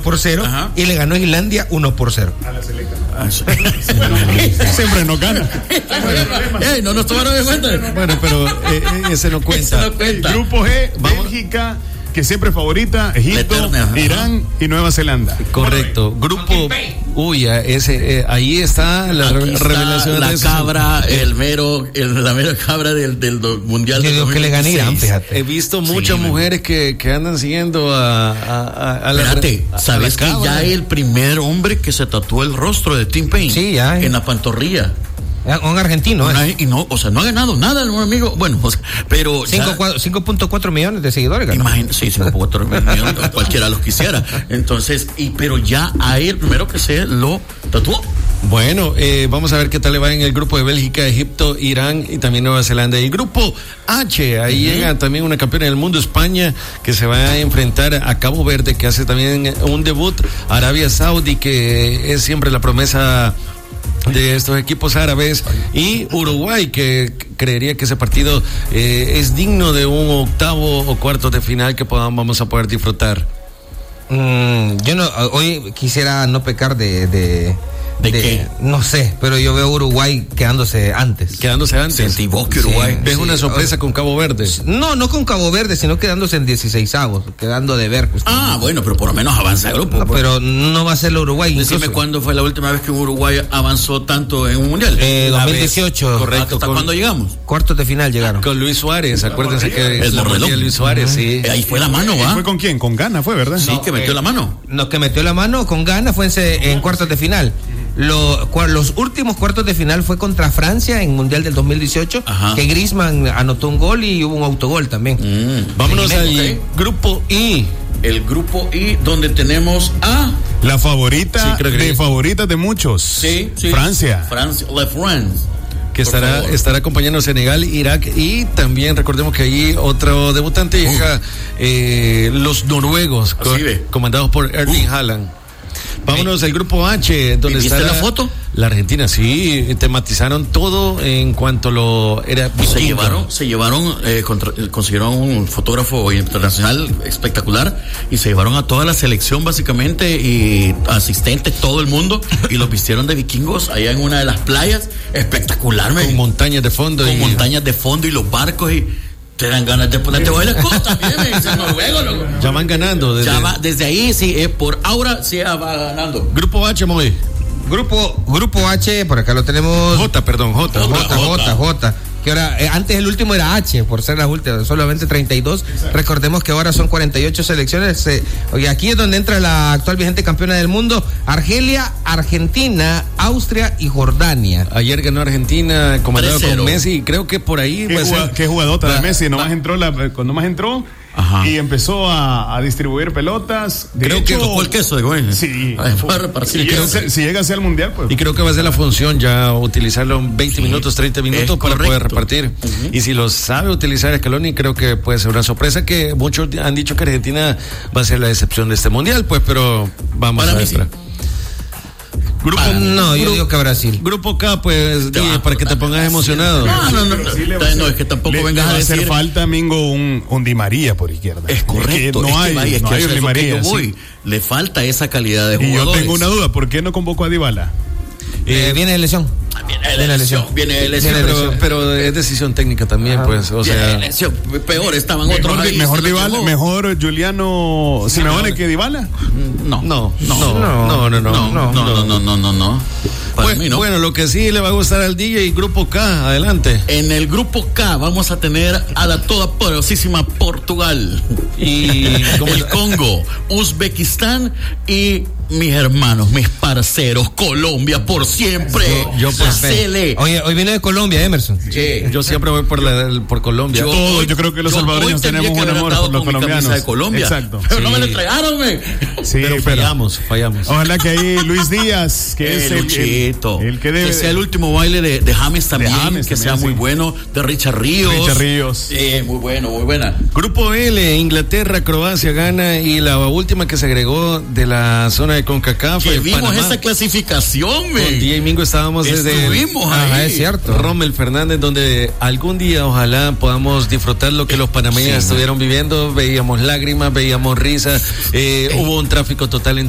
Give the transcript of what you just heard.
1-0. Ajá. Y le ganó Islandia 1-0. A la selecta. Siempre nos gana. No nos tomaron en cuenta. Bueno, pero ese no cuenta. Ese no cuenta. Grupo G, Bélgica, que siempre es favorita, Egipto, Eterna, ajá. Irán y Nueva Zelanda. Correcto. Grupo. Uy, ahí está la Aquí está revelación la de eso. cabra, la mera cabra del mundial. Yo digo que le gané Irán, 2016. fíjate. He visto muchas mujeres que andan siguiendo a la. Espérate, a ¿sabes la que cabra? ya el primer hombre que se tatuó el rostro de Tim Payne? Sí, ya. En la pantorrilla. Un argentino, Y no, o sea, no ha ganado nada, un amigo. Bueno, o sea, pero. 5.4 millones de seguidores ganó. Imagínate, sí, 5.4 millones, cualquiera los quisiera. Entonces, pero ya a él, primero que se lo tatuó. Bueno, vamos a ver qué tal le va en el grupo de Bélgica, Egipto, Irán y también Nueva Zelanda. Y el grupo H, ahí llega también una campeona del mundo, España, que se va a enfrentar a Cabo Verde, que hace también un debut, Arabia Saudí, que es siempre la promesa de estos equipos árabes, y Uruguay, que creería que ese partido es digno de un octavo o cuarto de final que vamos a poder disfrutar. Yo no, hoy quisiera no pecar ¿De qué? No sé, pero yo veo Uruguay quedándose antes. Sentí vos que Uruguay. ¿Ves una sorpresa con Cabo Verde? No con Cabo Verde, sino quedándose en 16avos, quedando de ver. Bueno, pero por lo menos avanza el grupo. No, pero no va a ser el Uruguay. Decime incluso. cuándo fue la última vez que Uruguay avanzó tanto en un mundial. 2018. Correcto. ¿Hasta cuándo llegamos? Cuartos de final llegaron. Con Luis Suárez, acuérdense que El la mordelón. de Luis Suárez, sí. Ahí fue la mano, ¿va? ¿Fue con quién? Con Ghana fue, ¿verdad? Sí, que metió la mano. No, que metió la mano con Ghana fue en cuartos de final. Los últimos cuartos de final fue contra Francia en Mundial del 2018, Ajá. que Griezmann anotó un gol y hubo un autogol también. Vámonos Sí, al ok. grupo I. El grupo I, donde tenemos a... La favorita Sí, creo que de sí. favoritas de muchos. Sí. Francia. La France. Que Por estará favor. acompañando a Senegal, Irak, y también recordemos que allí otro debutante llega, los noruegos, Así ve. comandados por Erling Haaland. Vámonos al grupo H, donde ¿Viste está la foto? La Argentina, sí, tematizaron todo en cuanto lo era. Consiguieron un fotógrafo internacional espectacular y se llevaron a toda la selección básicamente y asistentes, todo el mundo, y los vistieron de vikingos allá en una de las playas, espectacular, con montañas de fondo. con montañas de fondo y los barcos, y te dan ganas de ponerte a bailar cosas también, me dicen noruego, loco. Ya van ganando. Desde ahí, sí, por ahora sí ya va ganando. Grupo H, Moy. Grupo H, por acá lo tenemos. J. Que ahora, antes el último era H, por ser las últimas, solamente 32. Recordemos que ahora son 48 selecciones. Y aquí es donde entra la actual vigente campeona del mundo: Argelia, Argentina, Austria y Jordania. Ayer ganó Argentina, comandado 3-0. con Messi, y creo que por ahí Qué jugadota de Messi. Cuando más entró Ajá. y empezó a distribuir pelotas. De Creo que hecho, tocó el queso de Goyen. Sí. Va a repartir el Si queso. si llega hacia el mundial, pues. Y creo que va a ser la función ya utilizarlo en 20 minutos, 30 minutos es para correcto. poder repartir. Y si lo sabe utilizar Scaloni, creo que puede ser una sorpresa, que muchos han dicho que Argentina va a ser la decepción de este mundial, pues, pero vamos Para a mí ver. sí. No, yo digo que Brasil. Grupo K, pues, Ya, para que te pongas emocionado. No, es que tampoco vengas a va decir. hacer falta, Mingo, un Di María por izquierda. Es correcto. Que no hay es un que Di eso es María. lo que yo voy. Sí. Le falta esa calidad de Y yo jugadores. tengo una duda, ¿por qué no convocó a Dybala? Viene de lesión. Viene de lesión. Pero es decisión técnica también, pues, o Viene de sea. lesión. Peor, estaban otros ahí. Mejor se lo Dybala, llevó. mejor Giuliano Simeone que Dybala. No. Para mí no. Bueno, lo que sí le va a gustar al DJ, Grupo K, adelante. En el grupo K vamos a tener a la todopoderosísima Portugal, Y el Congo, Uzbekistán y mis hermanos, mis parceros, Colombia por siempre. Yo por la fe. Cele. Oye, hoy viene de Colombia, Emerson. Sí. yo siempre voy por Colombia. Yo creo que los salvadoreños tenemos un amor por los colombianos. De Colombia. Exacto. Pero Sí. no me lo entregaron, me. Sí, pero fallamos. Ojalá que ahí Luis Díaz, que es Luchito. el que debe. Que sea el último baile de James también, James que también, sea muy sí. bueno, de Richard Ríos. Muy bueno, muy buena. Grupo L, Inglaterra, Croacia, Ghana, y la última que se agregó de la zona de CONCACAF Que fue vimos Panamá. esa clasificación, Con me. DJ Mingo estábamos desde Estuvimos Ajá, ahí. es cierto. Rommel Fernández, donde algún día ojalá podamos disfrutar lo que los panameños Sí, estuvieron viviendo. Veíamos lágrimas, veíamos risas, hubo un tráfico total en